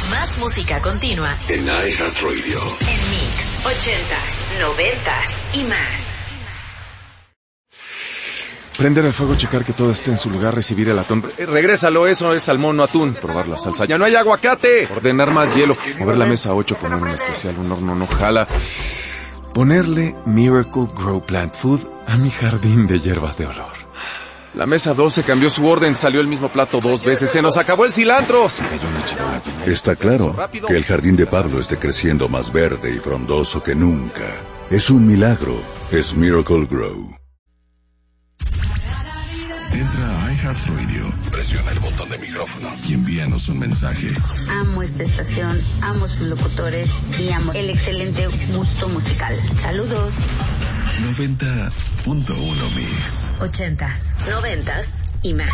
Más música continua en iHeartRadio. En Mix, 80s, 90s y más. Prender el fuego, checar que todo esté en su lugar, recibir el atún. Regrésalo, eso es salmón, no atún. Probar la salsa. ¡Ya no hay aguacate! Ordenar más hielo. Mover la mesa 8, poner un especial, un horno no jala. Ponerle Miracle Grow Plant Food a mi jardín de hierbas de olor. La mesa 12 cambió su orden, salió el mismo plato 2 veces. ¡Se nos acabó el cilantro! Se cayó una charola llena. Está claro que el jardín de Pablo esté creciendo más verde y frondoso que nunca. Es un milagro. Es Miracle Grow. Entra a iHeartRadio, presiona el botón de micrófono y envíanos un mensaje. Amo esta estación, amo sus locutores y amo el excelente gusto musical. Saludos. 90.1 Mix. 80s, 90s y más.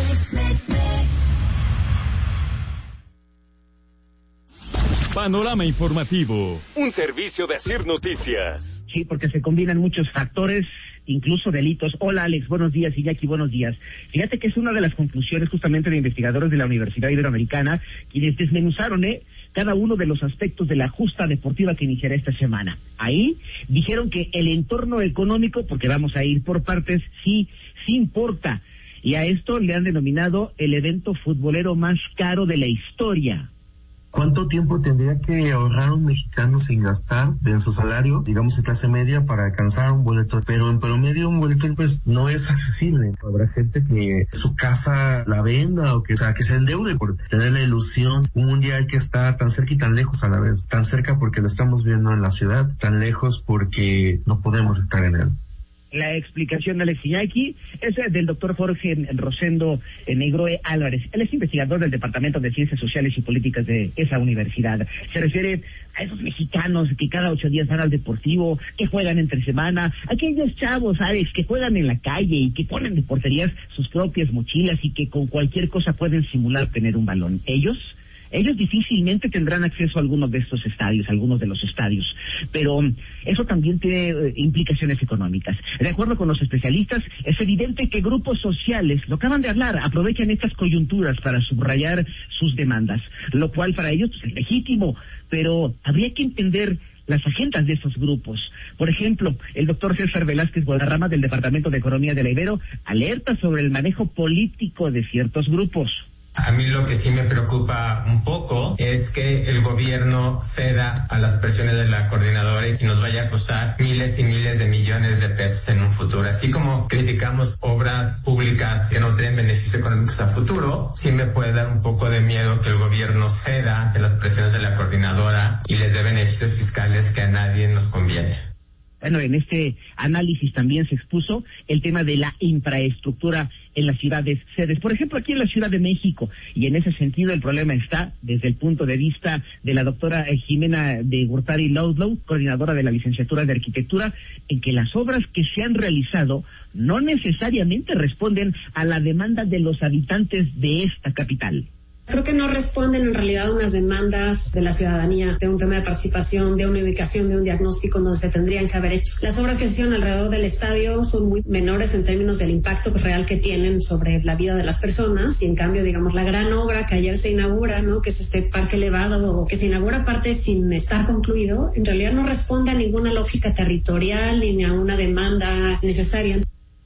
Panorama informativo, un servicio de Asir Noticias. Sí, porque se combinan muchos factores, incluso delitos. Hola Alex, buenos días, y Jackie, buenos días. Fíjate que es una de las conclusiones justamente de investigadores de la Universidad Iberoamericana, quienes desmenuzaron cada uno de los aspectos de la justa deportiva que iniciará esta semana. Ahí dijeron que el entorno económico, porque vamos a ir por partes, sí importa. Y a esto le han denominado el evento futbolero más caro de la historia. ¿Cuánto tiempo tendría que ahorrar un mexicano sin gastar de su salario, digamos de clase media, para alcanzar un boleto? Pero en promedio un boleto pues no es accesible. Habrá gente que su casa la venda o que se endeude por tener la ilusión. Un mundial que está tan cerca y tan lejos a la vez. Tan cerca porque lo estamos viendo en la ciudad, tan lejos porque no podemos estar en él. La explicación de Alex Iñaki es del doctor Jorge Rosendo Negroe Álvarez. Él es investigador del Departamento de Ciencias Sociales y Políticas de esa universidad. Se refiere a esos mexicanos que cada 8 días van al deportivo, que juegan entre semana, aquellos chavos, Alex, que juegan en la calle y que ponen de porterías sus propias mochilas y que con cualquier cosa pueden simular tener un balón. Ellos difícilmente tendrán acceso a algunos de estos estadios, algunos de los estadios, pero eso también tiene implicaciones económicas. De acuerdo con los especialistas, es evidente que grupos sociales, lo acaban de hablar, aprovechan estas coyunturas para subrayar sus demandas, lo cual para ellos es legítimo, pero habría que entender las agendas de esos grupos. Por ejemplo, el doctor César Velázquez Guadarrama del Departamento de Economía de la Ibero alerta sobre el manejo político de ciertos grupos. A mí lo que sí me preocupa un poco es que el gobierno ceda a las presiones de la coordinadora y nos vaya a costar miles y miles de millones de pesos en un futuro. Así como criticamos obras públicas que no tienen beneficios económicos a futuro, sí me puede dar un poco de miedo que el gobierno ceda ante las presiones de la coordinadora y les dé beneficios fiscales que a nadie nos conviene. Bueno, en este análisis también se expuso el tema de la infraestructura en las ciudades sedes. Por ejemplo, aquí en la Ciudad de México, y en ese sentido el problema está desde el punto de vista de la doctora Jimena de Gortari Laudlow, coordinadora de la licenciatura de Arquitectura, en que las obras que se han realizado no necesariamente responden a la demanda de los habitantes de esta capital. Creo que no responden en realidad a unas demandas de la ciudadanía, de un tema de participación, de una ubicación, de un diagnóstico donde se tendrían que haber hecho. Las obras que se hicieron alrededor del estadio son muy menores en términos del impacto real que tienen sobre la vida de las personas, y en cambio, digamos, la gran obra que ayer se inaugura, ¿no?, que es este parque elevado, que se inaugura aparte sin estar concluido, en realidad no responde a ninguna lógica territorial ni a una demanda necesaria.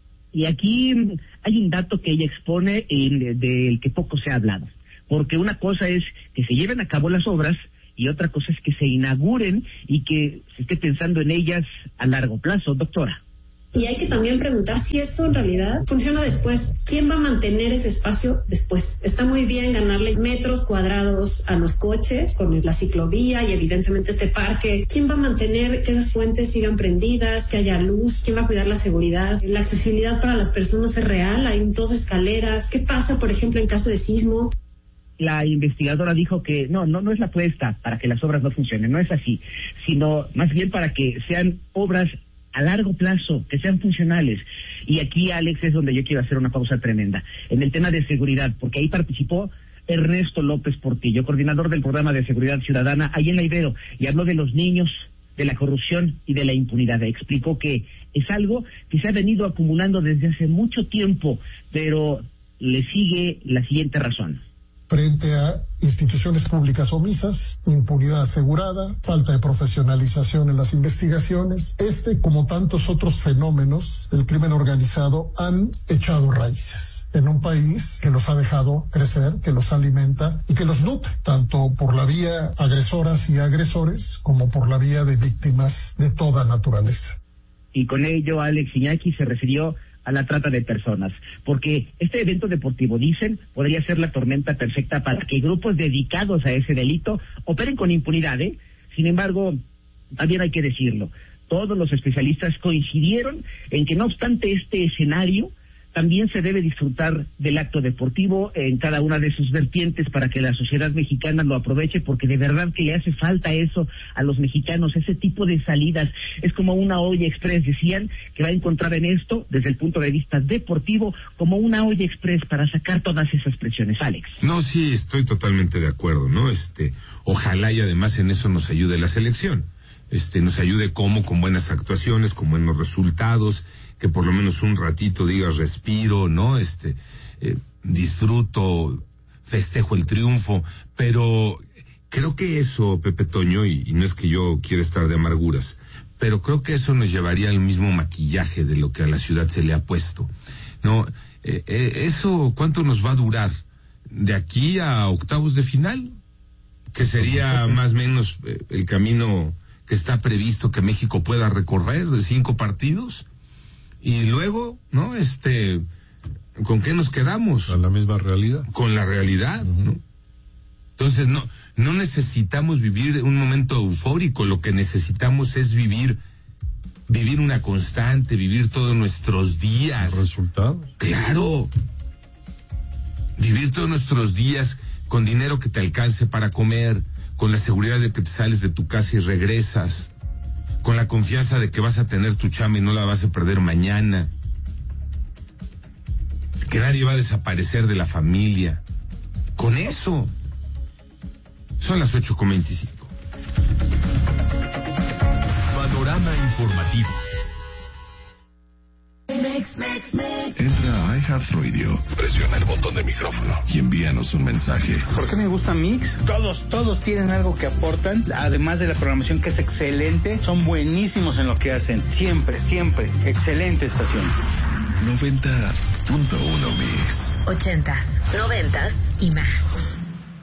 Y aquí hay un dato que ella expone del que poco se ha hablado. Porque una cosa es que se lleven a cabo las obras y otra cosa es que se inauguren y que se esté pensando en ellas a largo plazo, doctora. Y hay que también preguntar si esto en realidad funciona después. ¿Quién va a mantener ese espacio después? Está muy bien ganarle metros cuadrados a los coches con la ciclovía y evidentemente este parque. ¿Quién va a mantener que esas fuentes sigan prendidas, que haya luz? ¿Quién va a cuidar la seguridad? La accesibilidad para las personas es real. Hay 2 escaleras. ¿Qué pasa, por ejemplo, en caso de sismo? La investigadora dijo que no es la apuesta para que las obras no funcionen, no es así, sino más bien para que sean obras a largo plazo, que sean funcionales. Y aquí, Alex, es donde yo quiero hacer una pausa tremenda. En el tema de seguridad, porque ahí participó Ernesto López Portillo, coordinador del programa de seguridad ciudadana ahí en la Ibero, y habló de los niños, de la corrupción y de la impunidad. Explicó que es algo que se ha venido acumulando desde hace mucho tiempo, pero le sigue la siguiente razón. frente a instituciones públicas omisas, impunidad asegurada, falta de profesionalización en las investigaciones. Como tantos otros fenómenos del crimen organizado, han echado raíces en un país que los ha dejado crecer, que los alimenta y que los nutre, tanto por la vía agresoras y agresores como por la vía de víctimas de toda naturaleza. Y con ello, Alex Iñaki se refirió a la trata de personas, porque este evento deportivo, dicen, podría ser la tormenta perfecta para que grupos dedicados a ese delito operen con impunidad, ¿eh? Sin embargo, también hay que decirlo, todos los especialistas coincidieron en que no obstante este escenario, también se debe disfrutar del acto deportivo en cada una de sus vertientes para que la sociedad mexicana lo aproveche, porque de verdad que le hace falta eso a los mexicanos, ese tipo de salidas. Es como una olla express, decían, que va a encontrar en esto, desde el punto de vista deportivo, como una olla express para sacar todas esas presiones. Alex. No, sí, estoy totalmente de acuerdo, ¿no? Ojalá y además en eso nos ayude la selección. Nos ayude con buenas actuaciones, con buenos resultados, que por lo menos un ratito digas respiro, ¿no? Disfruto, festejo el triunfo, pero creo que eso, Pepe Toño, y no es que yo quiera estar de amarguras, pero creo que eso nos llevaría al mismo maquillaje de lo que a la ciudad se le ha puesto, ¿no? Eso, ¿cuánto nos va a durar? ¿De aquí a octavos de final? Que sería más o menos el camino que está previsto que México pueda recorrer de 5 partidos, y luego, ¿no? ¿Con qué nos quedamos? ¿Con la misma realidad? Con la realidad, ¿no? Entonces, no necesitamos vivir un momento eufórico, lo que necesitamos es vivir una constante, vivir todos nuestros días. ¿Resultados? Claro. Vivir todos nuestros días con dinero que te alcance para comer, con la seguridad de que te sales de tu casa y regresas, con la confianza de que vas a tener tu chamba y no la vas a perder mañana, que nadie va a desaparecer de la familia. Con eso. Son las 8:25. Panorama informativo. Entra a iHeartRadio, presiona el botón de micrófono y envíanos un mensaje. ¿Por qué me gusta Mix? Todos tienen algo que aportan, además de la programación que es excelente, son buenísimos en lo que hacen, siempre, excelente estación. 90.1 Mix. 80s, 90s y más.